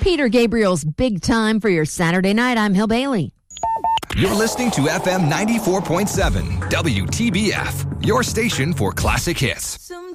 Peter Gabriel's Big Time for your Saturday night. I'm Hill Bailey. You're listening to FM 94.7 WTBF, your station for classic hits.